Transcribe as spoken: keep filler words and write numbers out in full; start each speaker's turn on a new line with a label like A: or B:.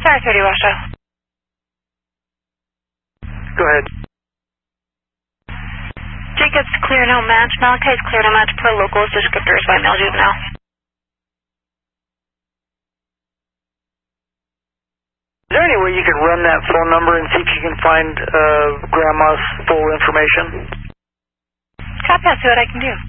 A: Tower thirty, Washoe.
B: Go ahead.
A: Jacob's clear, no match. Malachi's clear, no match. Per locals, descriptors by male juvenile.
B: Is there any way you can run that phone number and see if you can find uh, Grandma's full information?
A: Copy, I'll see what I can do.